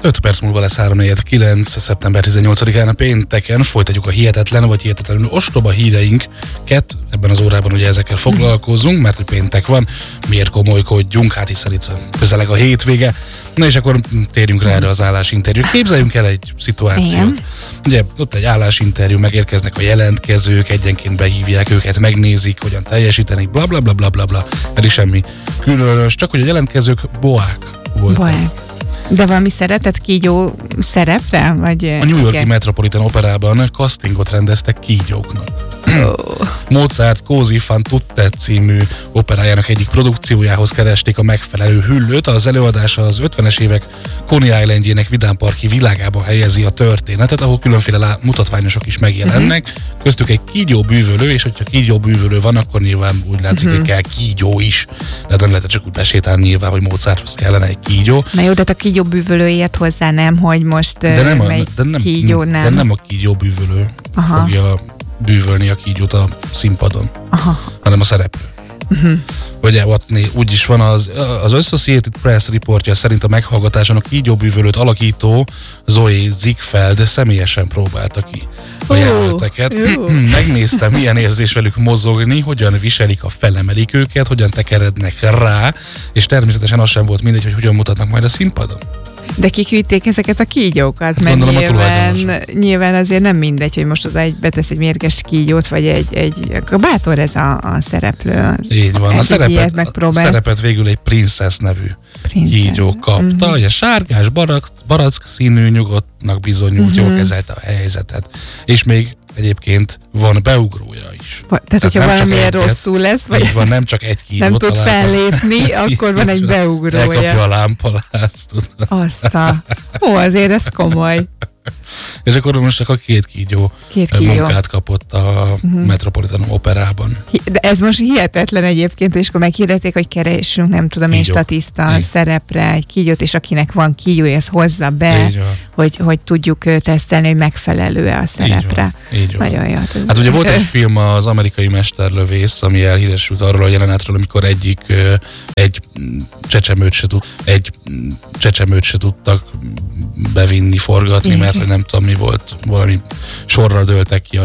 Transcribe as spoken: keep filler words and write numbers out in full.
öt perc múlva lesz három negyvenkilenc. szeptember tizennyolcadikán pénteken folytatjuk a hihetetlen vagy hihetetlenül ostoba híreinket. Ebben az órában ugye ezekkel foglalkozunk, mert hogy péntek van, miért komolykodjunk, hát hiszen itt közeleg a hétvége. Na és akkor térjünk rá erre az állásinterjúra. Képzeljünk el egy szituációt. Igen. Ugye ott egy állásinterjú, megérkeznek a jelentkezők, egyenként behívják őket, megnézik, hogyan teljesítenek, bla bla bla bla bla bla. Pedig semmi különös, csak hogy a jelentkezők boák voltak. Boák. De valami szeretett kígyó szerepre? Vagy a New York-i Metropolitan Operában castingot rendeztek kígyóknak. Oh. Mozart Così fan tutte című operájának egyik produkciójához keresték a megfelelő hüllőt. Az előadás az ötvenes évek Coney Islandjének vidámparki világában helyezi a történetet, ahol különféle lá- mutatványosok is megjelennek, uh-huh. köztük egy kígyóbűvölő, és hogyha kígyóbűvölő van, akkor nyilván úgy látszik, uh-huh. hogy kell kígyó is. De nem lehet csak úgy besétálni nyilván, hogy Mozarthoz kellene egy kígyó. Na jó, de a kígyóbűvölő ért hozzá, nem, hogy most de nem a, de nem, kígyó, nem. De nem a kígyóbűvölő Aha. fogja bűvölni a kígyót a színpadon, Aha. hanem a szereplő. Uh-huh. Ugye ott úgy is van az, az Associated Press riportja szerint a meghallgatáson a kígyóbűvölőt alakító Zoe Ziegfeld személyesen próbálta ki a uh, jelölteket. uh. Megnéztem, milyen érzés velük mozogni, hogyan viselik, a felemelik őket, hogyan tekerednek rá, és természetesen az sem volt mindegy, hogy hogyan mutatnak majd a színpadon. De kik vitték ezeket a kígyókat? Mert Gondolom, nyilván, nyilván azért nem mindegy, hogy most oda egy, betesz egy mérges kígyót, vagy egy, egy bátor ez a, a szereplő. Így van, a szerepet, a szerepet végül egy Princess nevű Princess. kígyó kapta, uh-huh. sárgás, barack, barack színű, nyugodtnak bizonyult, uh-huh. jól kezelte a helyzetet. És még egyébként van beugrója is. Va, tehát, tehát hogyha valamilyen rosszul lesz, vagy van, nem csak egy kígyót nem tud fellépni, akkor van egy beugrója. Elkapja a lámpalázt. Azt a... Ó, azért ez komoly. És akkor most csak a két kígyó, két kígyó. munkát kapott a uh-huh. Metropolitan Operában. De ez most hihetetlen egyébként, és akkor meghirdették, hogy keresünk, nem tudom én, statiszta szerepre egy kígyót, és akinek van kígyója, ez hozza be, hogy, hogy tudjuk tesztelni, hogy megfelelő-e a szerepre. Így van. Nagyon jó. Hát ugye volt egy film, az Amerikai Mesterlövész, ami elhíresült arról a jelenetről, amikor egyik egy csecsemőt se tud, egy csecsemőt se tudtak bevinni, forgatni, mert hogy nem tudom mi volt, valami sorra dőltek ki a